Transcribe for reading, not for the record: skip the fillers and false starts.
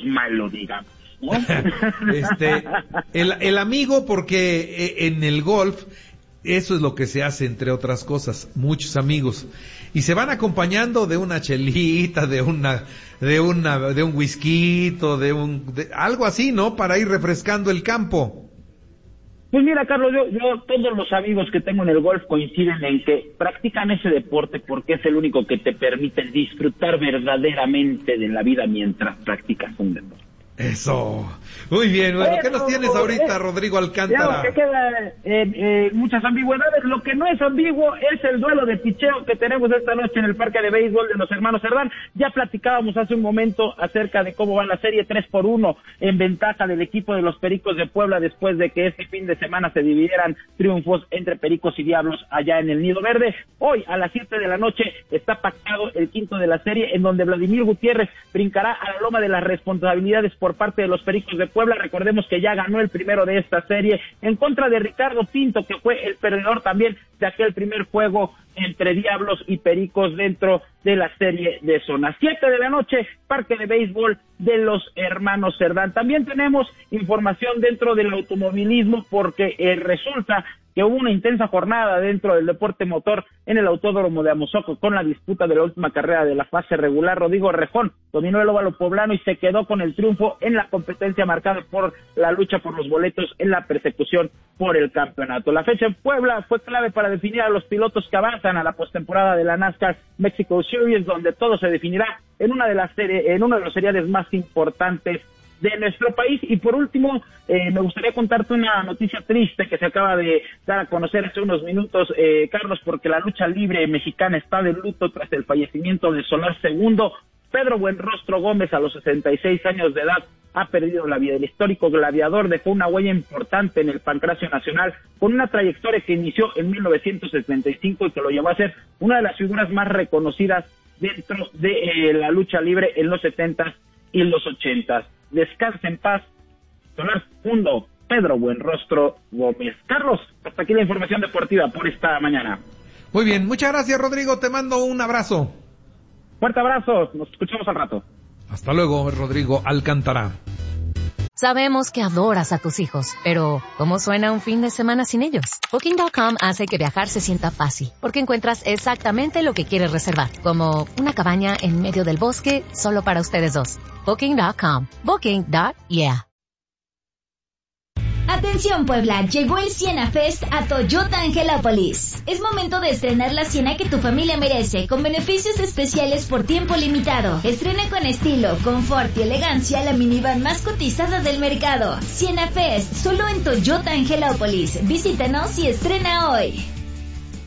malo, digamos, ¿no? El amigo, porque en el golf eso es lo que se hace, entre otras cosas, muchos amigos, y se van acompañando de una chelita, de un whisky, de algo así, ¿no? Para ir refrescando el campo. Pues mira, Carlos, yo todos los amigos que tengo en el golf coinciden en que practican ese deporte porque es el único que te permite disfrutar verdaderamente de la vida mientras practicas un deporte. Eso. Muy bien. Bueno, ¿qué nos tienes ahorita, Rodrigo Alcántara? Que queda muchas ambigüedades. Lo que no es ambiguo es el duelo de picheo que tenemos esta noche en el Parque de Béisbol de los Hermanos Cerdán. Ya platicábamos hace un momento acerca de cómo va la serie, 3-1 en ventaja del equipo de los Pericos de Puebla después de que este fin de semana se dividieran triunfos entre Pericos y Diablos allá en el Nido Verde. Hoy a las 7 de la noche está pactado el quinto de la serie, en donde Vladimir Gutiérrez brincará a la loma de las responsabilidades por parte de los Pericos de Puebla. Recordemos que ya ganó el primero de esta serie en contra de Ricardo Pinto, que fue el perdedor también de aquel primer juego entre Diablos y Pericos dentro de la serie de zona. 7 de la noche, Parque de Béisbol de los Hermanos Cerdán. También tenemos información dentro del automovilismo porque resulta que hubo una intensa jornada dentro del deporte motor en el Autódromo de Amozoco con la disputa de la última carrera de la fase regular. Rodrigo Rejón dominó el óvalo poblano y se quedó con el triunfo en la competencia marcada por la lucha por los boletos en la persecución por el campeonato. La fecha en Puebla fue clave para definir a los pilotos que avanzan a la postemporada de la NASCAR Mexico Series, donde todo se definirá en uno de los seriales más importantes de nuestro país. Y por último, me gustaría contarte una noticia triste que se acaba de dar a conocer hace unos minutos, Carlos, porque la lucha libre mexicana está de luto tras el fallecimiento de Solar Segundo. Pedro Buenrostro Gómez, a los 66 años de edad, ha perdido la vida. El histórico gladiador dejó una huella importante en el pancracio nacional con una trayectoria que inició en 1975 y que lo llevó a ser una de las figuras más reconocidas dentro de la lucha libre en los 70s y los 80s. Descansa en paz, Solar Segundo, Pedro Buenrostro Gómez. Carlos, hasta aquí la información deportiva por esta mañana. Muy bien, muchas gracias, Rodrigo, te mando un abrazo. Fuerte abrazo, nos escuchamos al rato. Hasta luego, Rodrigo Alcántara. Sabemos que adoras a tus hijos, pero ¿cómo suena un fin de semana sin ellos? Booking.com hace que viajar se sienta fácil, porque encuentras exactamente lo que quieres reservar, como una cabaña en medio del bosque solo para ustedes dos. Booking.com. Booking.yeah. Atención Puebla, llegó el Siena Fest a Toyota Angelópolis. Es momento de estrenar la Siena que tu familia merece, con beneficios especiales por tiempo limitado. Estrena con estilo, confort y elegancia la minivan más cotizada del mercado. Siena Fest, solo en Toyota Angelópolis. Visítanos y estrena hoy.